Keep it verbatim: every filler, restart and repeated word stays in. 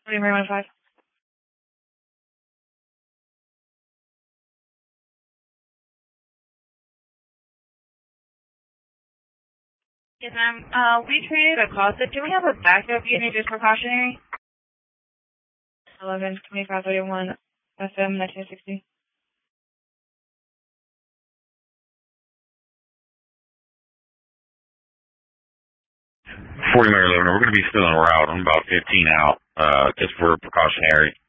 forty Mary one five. Yes, ma'am. Uh, we traded a closet. Do we have a backup unit just precautionary? eleven twenty-five thirty-one F M nineteen sixty. forty Mary eleven, we're going to be still en route. I'm about fifteen out, uh, just for precautionary.